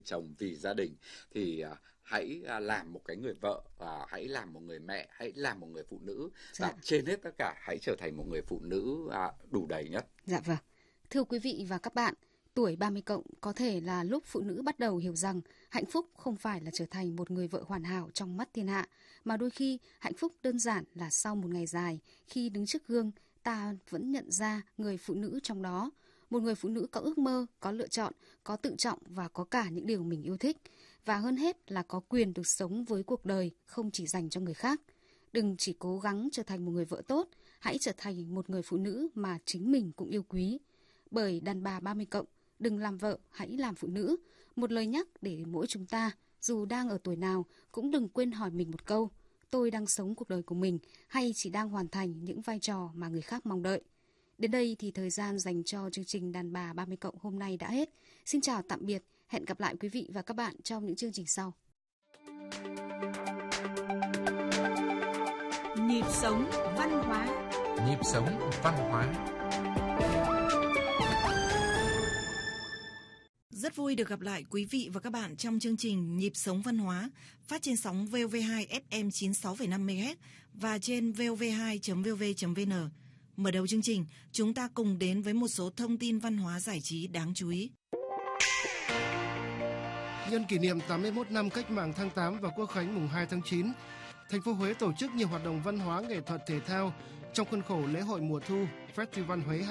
chồng, vì gia đình thì hãy làm một cái người vợ, hãy làm một người mẹ, hãy làm một người phụ nữ, và trên hết tất cả hãy trở thành một người phụ nữ đủ đầy nhất. Dạ vâng. Thưa quý vị và các bạn, tuổi 30 cộng có thể là lúc phụ nữ bắt đầu hiểu rằng hạnh phúc không phải là trở thành một người vợ hoàn hảo trong mắt thiên hạ, mà đôi khi hạnh phúc đơn giản là sau một ngày dài, khi đứng trước gương, ta vẫn nhận ra người phụ nữ trong đó. Một người phụ nữ có ước mơ, có lựa chọn, có tự trọng và có cả những điều mình yêu thích. Và hơn hết là có quyền được sống với cuộc đời, không chỉ dành cho người khác. Đừng chỉ cố gắng trở thành một người vợ tốt, hãy trở thành một người phụ nữ mà chính mình cũng yêu quý. Bởi đàn bà 30 cộng, đừng làm vợ, hãy làm phụ nữ. Một lời nhắc để mỗi chúng ta, dù đang ở tuổi nào, cũng đừng quên hỏi mình một câu: tôi đang sống cuộc đời của mình hay chỉ đang hoàn thành những vai trò mà người khác mong đợi? Đến đây thì thời gian dành cho chương trình Đàn bà 30 cộng hôm nay đã hết. Xin chào tạm biệt, hẹn gặp lại quý vị và các bạn trong những chương trình sau. Nhịp sống văn hóa. Nhịp sống văn hóa. Rất vui được gặp lại quý vị và các bạn trong chương trình Nhịp sống văn hóa, phát trên sóng VOV2 FM 96,5 MHz và trên vov2.vv.vn. Mở đầu chương trình, chúng ta cùng đến với một số thông tin văn hóa giải trí đáng chú ý. Nhân kỷ niệm 81 năm Cách mạng tháng 8 và Quốc khánh mùng 2 tháng 9, thành phố Huế tổ chức nhiều hoạt động văn hóa, nghệ thuật, thể thao trong khuôn khổ lễ hội mùa thu Festival Huế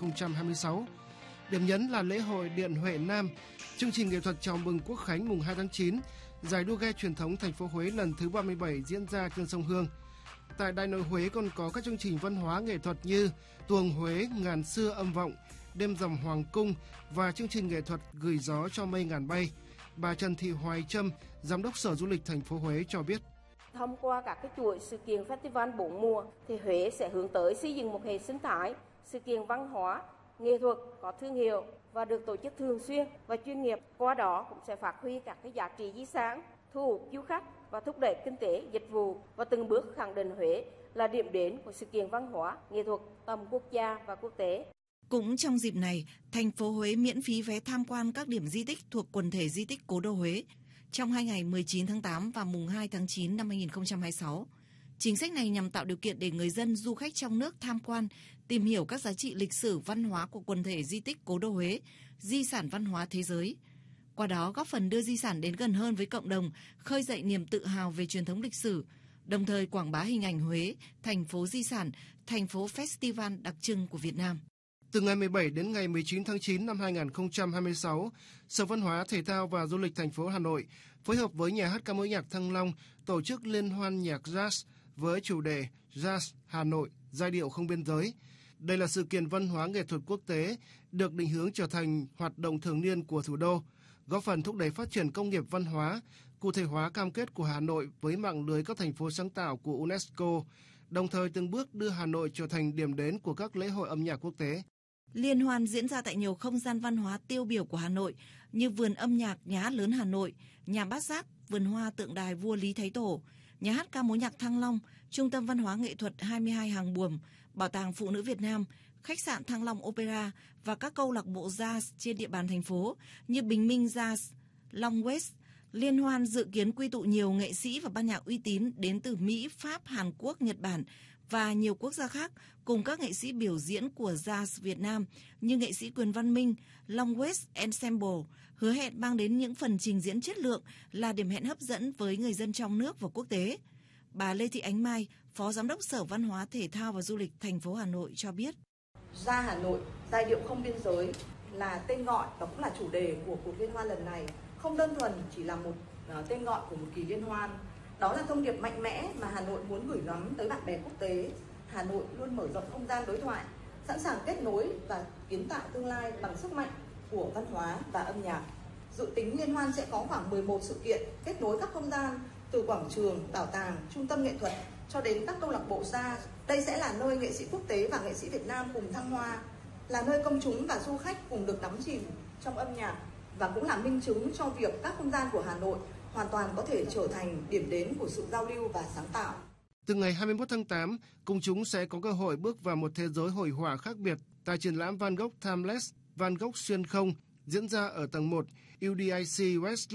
2026. Điểm nhấn là lễ hội Điện Huệ Nam, chương trình nghệ thuật chào mừng Quốc khánh mùng 2 tháng 9, giải đua ghe truyền thống thành phố Huế lần thứ 37 diễn ra trên sông Hương. Tại Đại Nội Huế còn có các chương trình văn hóa nghệ thuật như Tuồng Huế ngàn xưa âm vọng, đêm rằm Hoàng cung và chương trình nghệ thuật Gửi gió cho mây ngàn bay. Bà Trần Thị Hoài Trâm, Giám đốc Sở Du lịch thành phố Huế cho biết. Thông qua các cái chuỗi sự kiện Festival 4 mùa thì Huế sẽ hướng tới xây dựng một hệ sinh thái sự kiện văn hóa, nghệ thuật có thương hiệu và được tổ chức thường xuyên và chuyên nghiệp. Qua đó cũng sẽ phát huy các cái giá trị di sản, thu hút du khách và thúc đẩy kinh tế, dịch vụ và từng bước khẳng định Huế là điểm đến của sự kiện văn hóa, nghệ thuật tầm quốc gia và quốc tế. Cũng trong dịp này, thành phố Huế miễn phí vé tham quan các điểm di tích thuộc quần thể di tích Cố đô Huế trong 2 ngày 19 tháng 8 và mùng 2 tháng 9 năm 2026. Chính sách này nhằm tạo điều kiện để người dân, du khách trong nước tham quan, tìm hiểu các giá trị lịch sử văn hóa của quần thể di tích Cố đô Huế, di sản văn hóa thế giới. Qua đó góp phần đưa di sản đến gần hơn với cộng đồng, khơi dậy niềm tự hào về truyền thống lịch sử, đồng thời quảng bá hình ảnh Huế, thành phố di sản, thành phố festival đặc trưng của Việt Nam. Từ ngày 17 đến ngày 19 tháng 9 năm 2026, Sở Văn hóa, Thể thao và Du lịch thành phố Hà Nội phối hợp với Nhà hát ca mối nhạc Thăng Long tổ chức liên hoan nhạc jazz với chủ đề Jazz Hà Nội, giai điệu không biên giới. Đây là sự kiện văn hóa nghệ thuật quốc tế được định hướng trở thành hoạt động thường niên của thủ đô, góp phần thúc đẩy phát triển công nghiệp văn hóa, cụ thể hóa cam kết của Hà Nội với mạng lưới các thành phố sáng tạo của UNESCO, đồng thời từng bước đưa Hà Nội trở thành điểm đến của các lễ hội âm nhạc quốc tế. Liên hoan diễn ra tại nhiều không gian văn hóa tiêu biểu của Hà Nội như Vườn âm nhạc Nhà hát lớn Hà Nội, Nhà Bát Giác, Vườn hoa tượng đài vua Lý Thái Tổ, Nhà hát ca mối nhạc Thăng Long, Trung tâm Văn hóa Nghệ thuật 22 Hàng Buồm, Bảo tàng Phụ nữ Việt Nam, Khách sạn Thăng Long Opera và các câu lạc bộ jazz trên địa bàn thành phố như Bình Minh Jazz, Long West. Liên hoan dự kiến quy tụ nhiều nghệ sĩ và ban nhạc uy tín đến từ Mỹ, Pháp, Hàn Quốc, Nhật Bản và nhiều quốc gia khác, cùng các nghệ sĩ biểu diễn của jazz Việt Nam như nghệ sĩ Quyền Văn Minh, Long West Ensemble, hứa hẹn mang đến những phần trình diễn chất lượng, là điểm hẹn hấp dẫn với người dân trong nước và quốc tế. Bà Lê Thị Ánh Mai, Phó Giám đốc Sở Văn hóa, Thể thao và Du lịch thành phố Hà Nội cho biết. Ra Hà Nội, giai điệu không biên giới là tên gọi và cũng là chủ đề của cuộc liên hoan lần này. Không đơn thuần chỉ là một tên gọi của một kỳ liên hoan. Đó là thông điệp mạnh mẽ mà Hà Nội muốn gửi gắm tới bạn bè quốc tế. Hà Nội luôn mở rộng không gian đối thoại, sẵn sàng kết nối và kiến tạo tương lai bằng sức mạnh của văn hóa và âm nhạc. Dự tính liên hoan sẽ có khoảng 11 sự kiện kết nối các không gian từ quảng trường, bảo tàng, trung tâm nghệ thuật cho đến các câu lạc bộ jazz. Đây sẽ là nơi nghệ sĩ quốc tế và nghệ sĩ Việt Nam cùng thăng hoa, là nơi công chúng và du khách cùng được đắm chìm trong âm nhạc và cũng là minh chứng cho việc các không gian của Hà Nội hoàn toàn có thể trở thành điểm đến của sự giao lưu và sáng tạo. Từ ngày 21 tháng 8, công chúng sẽ có cơ hội bước vào một thế giới hội họa khác biệt tại triển lãm Van Gogh Timeless, Van Gogh xuyên không, diễn ra ở tầng 1 UDIC West